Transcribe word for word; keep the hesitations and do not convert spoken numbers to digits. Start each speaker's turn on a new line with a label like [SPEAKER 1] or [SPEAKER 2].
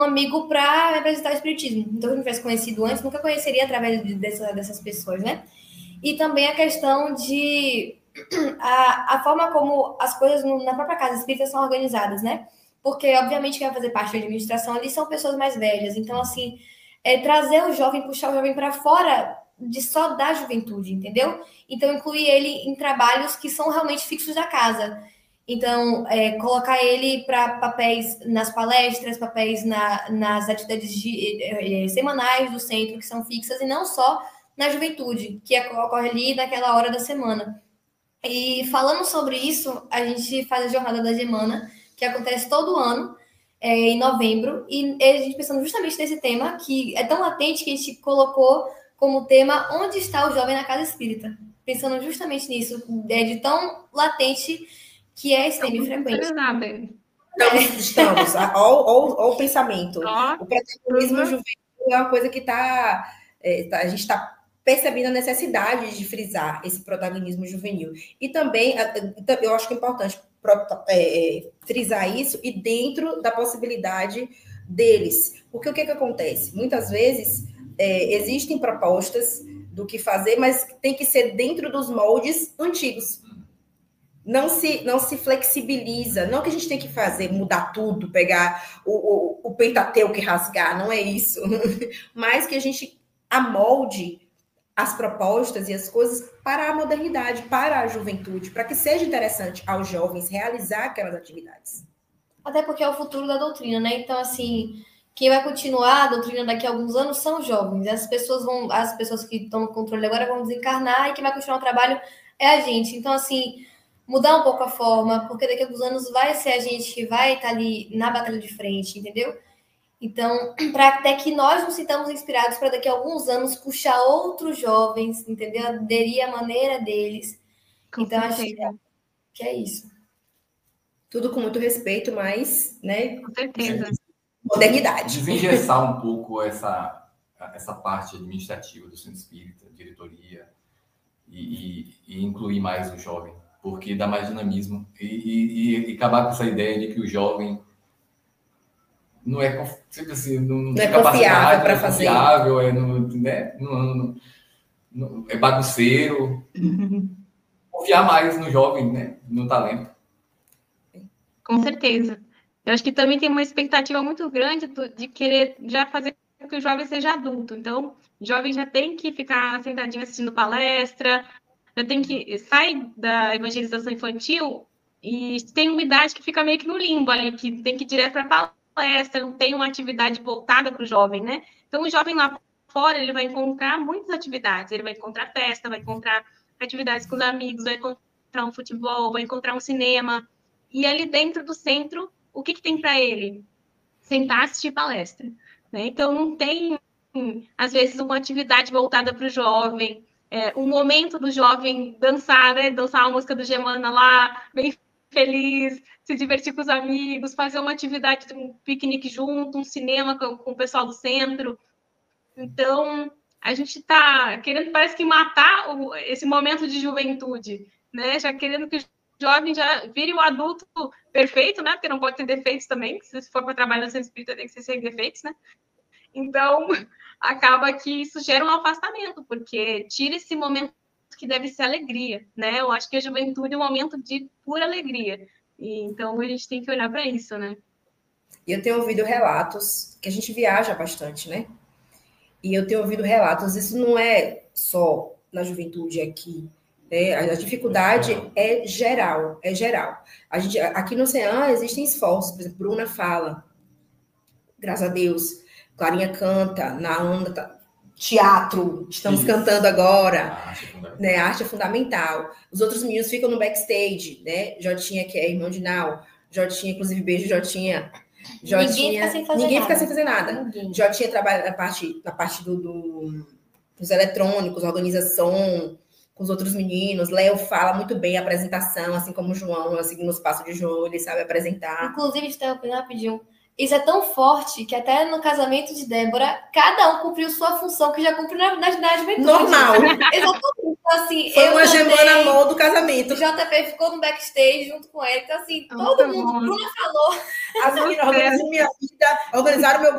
[SPEAKER 1] amigo para representar o espiritismo. Então, se eu não tivesse conhecido antes, nunca conheceria através de, dessa, dessas pessoas, né? E também a questão de a, a forma como as coisas no, na própria casa espírita são organizadas, né? Porque, obviamente, quem vai fazer parte da administração ali são pessoas mais velhas. Então, assim, é trazer o jovem, puxar o jovem para fora de só da juventude, entendeu? Então, incluir ele em trabalhos que são realmente fixos da casa. Então, é, colocar ele para papéis nas palestras, papéis na, nas atividades de, é, semanais do centro, que são fixas, e não só na juventude, que ocorre ali naquela hora da semana. E falando sobre isso, a gente faz a Jornada da Semana, que acontece todo ano, é, em novembro, e a gente pensando justamente nesse tema, que é tão latente que a gente colocou como tema Onde está o jovem na casa espírita? Pensando justamente nisso, é de tão latente que é esse tema e frequente.
[SPEAKER 2] Estamos, estamos. Olha o pensamento. O protagonismo juvenil é uma coisa que está... É, tá, a gente está percebendo a necessidade de frisar esse protagonismo juvenil. E também, eu acho que é importante é, frisar isso e dentro da possibilidade deles. Porque o que, que acontece? Muitas vezes é, existem propostas do que fazer, mas tem que ser dentro dos moldes antigos. Não se, não se flexibiliza. Não que a gente tem que fazer, mudar tudo, pegar o, o, o Pentateuco e rasgar, não é isso. Mas que a gente amolde as propostas e as coisas para a modernidade, para a juventude, para que seja interessante aos jovens realizar aquelas atividades.
[SPEAKER 1] Até porque é o futuro da doutrina, né? Então, assim, quem vai continuar a doutrina daqui a alguns anos são os jovens. As pessoas vão, as pessoas que estão no controle agora vão desencarnar e quem vai continuar o trabalho é a gente. Então, assim, mudar um pouco a forma, porque daqui a alguns anos vai ser a gente que vai estar ali na batalha de frente, entendeu? Então, para até que nós nos sintamos inspirados para daqui a alguns anos puxar outros jovens, entendeu? Aderir à maneira deles.
[SPEAKER 3] Com
[SPEAKER 1] então,
[SPEAKER 3] certeza.
[SPEAKER 1] acho que é isso.
[SPEAKER 2] Tudo com muito respeito, mas, né?
[SPEAKER 3] Com certeza.
[SPEAKER 2] Modernidade.
[SPEAKER 4] Desengessar um pouco essa, essa parte administrativa do centro espírita, diretoria, e, e, e incluir mais o jovem, porque dá mais dinamismo. E, e, e acabar com essa ideia de que o jovem não é, sempre assim, não,
[SPEAKER 2] não tem é capacidade,
[SPEAKER 4] para
[SPEAKER 2] é fazer.
[SPEAKER 4] Confiável, é, não, né? não, não, não, é bagunceiro. Confiar mais no jovem, né? No talento.
[SPEAKER 3] Com certeza. Eu acho que também tem uma expectativa muito grande de querer já fazer com que o jovem seja adulto. Então, o jovem já tem que ficar sentadinho assistindo palestra, já tem que sair da evangelização infantil e tem uma idade que fica meio que no limbo ali, que tem que ir direto para a palestra, não tem uma atividade voltada para o jovem, né? Então, o jovem lá fora, ele vai encontrar muitas atividades, ele vai encontrar festa, vai encontrar atividades com os amigos, vai encontrar um futebol, vai encontrar um cinema. E ali dentro do centro, o que, que tem para ele? Sentar, assistir palestra. Né? Então, não tem, às vezes, uma atividade voltada para o jovem, é, um momento do jovem dançar, né? Dançar a música do Germana lá, bem feliz, se divertir com os amigos, fazer uma atividade, um piquenique junto, um cinema com, com o pessoal do centro. Então, a gente está querendo, parece que, matar o, esse momento de juventude, né? Já querendo que o jovem já vire o adulto perfeito, né? Porque não pode ter defeitos também, se for para trabalhar no centro espírita tem que ser sem defeitos, né? Então, acaba que isso gera um afastamento, porque tira esse momento que deve ser alegria, né? Eu acho que a juventude é um momento de pura alegria. E, então, a gente tem que olhar para isso, né?
[SPEAKER 2] E eu tenho ouvido relatos, que a gente viaja bastante, né? E eu tenho ouvido relatos, isso não é só na juventude aqui, né? A dificuldade é geral, é geral. A gente, aqui no Ceará existem esforços, por exemplo, Bruna fala, graças a Deus, Clarinha canta, na onda, tá, teatro, estamos Isso. cantando agora, a arte, é né? A arte é fundamental. Os outros meninos ficam no backstage, né? Jotinha, que é irmão de Nau, Jotinha, inclusive, beijo, Jotinha. Jotinha,
[SPEAKER 1] ninguém fica sem fazer
[SPEAKER 2] ninguém
[SPEAKER 1] nada.
[SPEAKER 2] Fica sem fazer nada. Ninguém. Jotinha trabalha na parte, na parte do, do, dos eletrônicos, organização com os outros meninos. Léo fala muito bem a apresentação, assim como o João, assim, nos passos de João, ele sabe apresentar.
[SPEAKER 1] Inclusive, Estela, rapidinho, isso é tão forte que até no casamento de Débora, cada um cumpriu sua função, que já cumpriu na, na, na juventude.
[SPEAKER 2] Normal.
[SPEAKER 1] Exatamente. assim,
[SPEAKER 2] Foi
[SPEAKER 1] eu
[SPEAKER 2] uma
[SPEAKER 1] também,
[SPEAKER 2] semana mó do casamento.
[SPEAKER 1] O J P ficou no backstage junto com ele. Então, assim,
[SPEAKER 3] Nossa,
[SPEAKER 1] todo mundo,
[SPEAKER 3] bom.
[SPEAKER 1] Bruna falou.
[SPEAKER 2] As meninas organizaram minha vida, organizaram meu